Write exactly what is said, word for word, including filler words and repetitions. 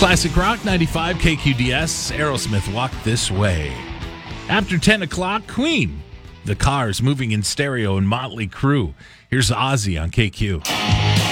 Classic Rock ninety-five K Q D S, Aerosmith, Walk This Way. After ten o'clock, Queen, The Cars, Moving in Stereo, and Motley Crue. Here's Ozzy on K Q.